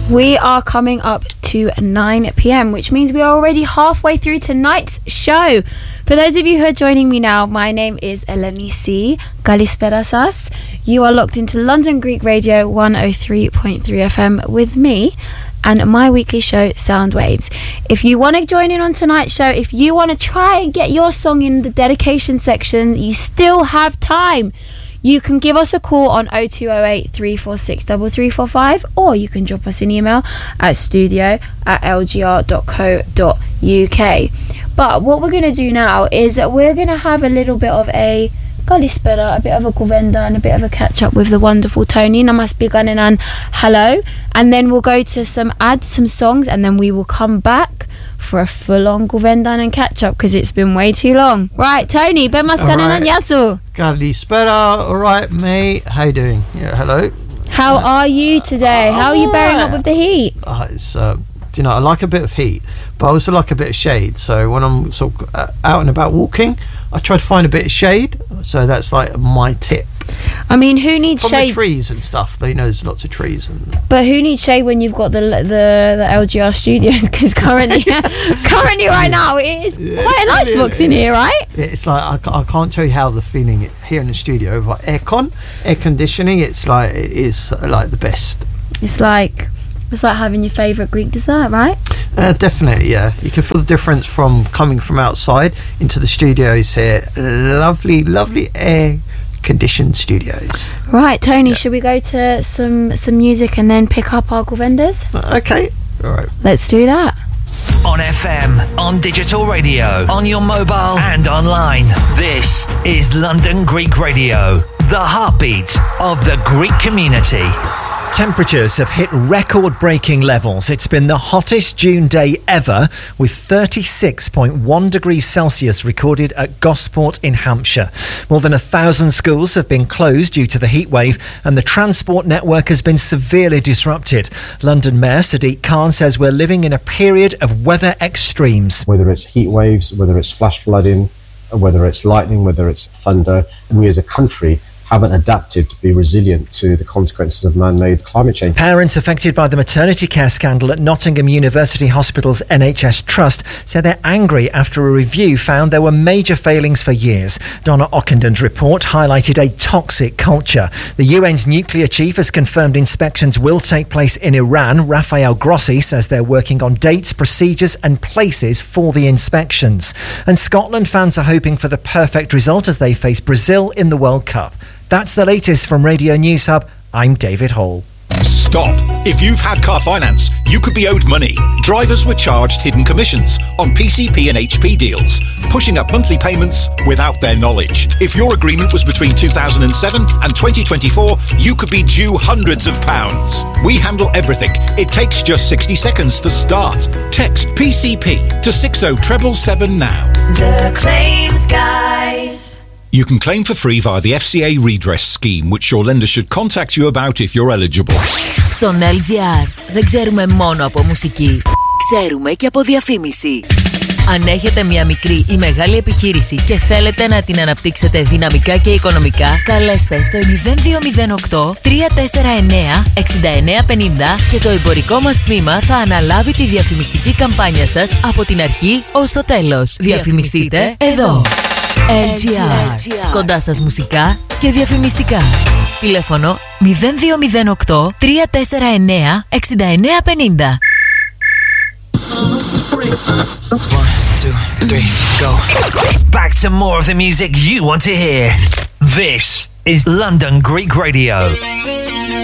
We are coming up to 9 p.m, which means we are already halfway through tonight's show. For those of you who are joining me now, my name is Elenisi Galisperasas. You are locked into London Greek Radio 103.3 FM with me and my weekly show, Soundwaves. If you want to join in on tonight's show, if you want to try and get your song in the dedication section, you still have time. You can give us a call on 0208 346 3345, or you can drop us an email at studio@lgr.co.uk. But what we're going to do now is that we're going to have a little bit of a Kalispera, a bit of a Kuvenda and a bit of a catch up with the wonderful Tony. Namaspiganen and hello. And then we'll go to some ads, some songs, and then we will come back for a full-on Kuvendan and catch-up because it's been way too long. Right, Tony, Bemaskanen and Yasu. Kalispera, all right, mate. How you doing? Yeah, hello. How are you today? How are you bearing up with the heat? It's you know, I like a bit of heat, but I also like a bit of shade. So when I'm sort of out and about walking, I try to find a bit of shade. So that's like my tip. I mean, who needs from shade? The trees and stuff. You know, there's lots of trees. But who needs shade when you've got the LGR studios? Because currently right now it is quite a nice box in here, right? It's like I can't tell you how the feeling here in the studio with air conditioning. It's like it is like the best. It's like having your favourite Greek dessert, right? Definitely, yeah. You can feel the difference from coming from outside into the studios here. Lovely, lovely air-conditioned studios. Right, Tony, should we go to some music and then pick up our Kuvendas? Okay, all right. Let's do that. On FM, on digital radio, on your mobile and online. This is London Greek Radio, the heartbeat of the Greek community. Temperatures have hit record-breaking levels. It's been the hottest June day ever, with 36.1 degrees Celsius recorded at Gosport in Hampshire. More than 1,000 schools have been closed due to the heatwave, and the transport network has been severely disrupted. London Mayor Sadiq Khan says we're living in a period of weather extremes. Whether it's heat waves, whether it's flash flooding, whether it's lightning, whether it's thunder, we as a country haven't adapted to be resilient to the consequences of man-made climate change. Parents affected by the maternity care scandal at Nottingham University Hospital's NHS Trust say they're angry after a review found there were major failings for years. Donna Ockenden's report highlighted a toxic culture. The UN's nuclear chief has confirmed inspections will take place in Iran. Rafael Grossi says they're working on dates, procedures and places for the inspections. And Scotland fans are hoping for the perfect result as they face Brazil in the World Cup. That's the latest from Radio News Hub. I'm David Hall. Stop. If you've had car finance, you could be owed money. Drivers were charged hidden commissions on PCP and HP deals, pushing up monthly payments without their knowledge. If your agreement was between 2007 and 2024, you could be due hundreds of pounds. We handle everything. It takes just 60 seconds to start. Text PCP to 60777 now. The Claims Guys. You can claim for free via the FCA redress scheme, which your lender should contact you about if you're eligible. Στον LGR δεν ξέρουμε μόνο από μουσική, ξέρουμε και από διαφήμιση. Αν έχετε μια μικρή ή μεγάλη επιχείρηση και θέλετε να την αναπτύξετε δυναμικά και οικονομικά, καλέστε στο 0208 349 6950 και το εμπορικό μας τμήμα θα αναλάβει τη διαφημιστική καμπάνια σας από την αρχή ως το τέλος. Διαφημιστείτε εδώ. LGR. Κοντά σας μουσικά και διαφημιστικά. Τηλέφωνο 0208 349 6950. 1, 2, 3, go. Back to more of the music you want to hear. This is London Greek Radio.